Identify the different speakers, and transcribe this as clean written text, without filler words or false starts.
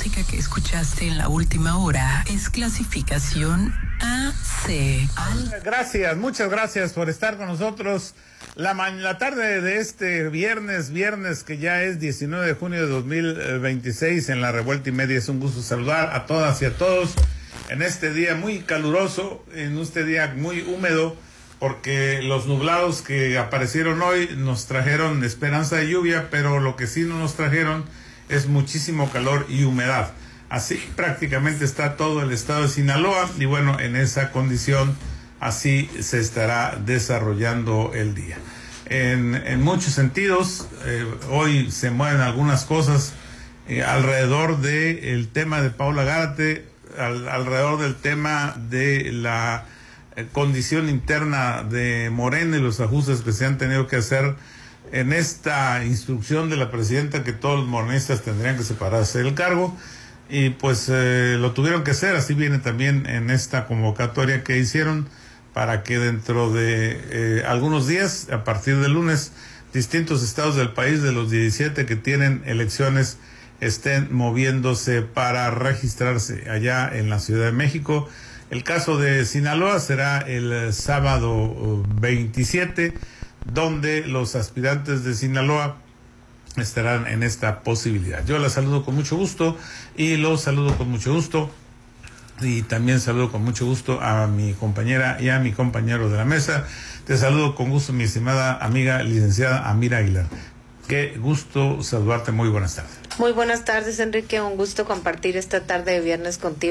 Speaker 1: música que escuchaste en la última hora es clasificación AC.
Speaker 2: Gracias, muchas gracias por estar con nosotros la tarde de este viernes que ya es 19 de junio de 2026 en La Revuelta y Media. Es un gusto saludar a todas y a todos en este día muy caluroso, en este día muy húmedo, porque los nublados que aparecieron hoy nos trajeron esperanza de lluvia, pero lo que sí no nos trajeron es muchísimo calor y humedad. Así prácticamente está todo el estado de Sinaloa y bueno, en esa condición así se estará desarrollando el día. En muchos sentidos, hoy se mueven algunas cosas alrededor del tema de Paula Gárate, alrededor del tema de la condición interna de Morena y los ajustes que se han tenido que hacer en esta instrucción de la presidenta que todos los morenistas tendrían que separarse del cargo, y pues lo tuvieron que hacer. Así viene también en esta convocatoria que hicieron para que dentro de algunos días, a partir del lunes, distintos estados del país, de los 17 que tienen elecciones, estén moviéndose para registrarse allá en la Ciudad de México. El caso de Sinaloa será el sábado 27, donde los aspirantes de Sinaloa estarán en esta posibilidad. Yo la saludo con mucho gusto y los saludo con mucho gusto, y también saludo con mucho gusto a mi compañera y a mi compañero de la mesa. Te saludo con gusto, mi estimada amiga licenciada Amira Aguilar. Qué gusto saludarte, muy buenas tardes.
Speaker 3: Muy buenas tardes, Enrique, un gusto compartir esta tarde de viernes contigo.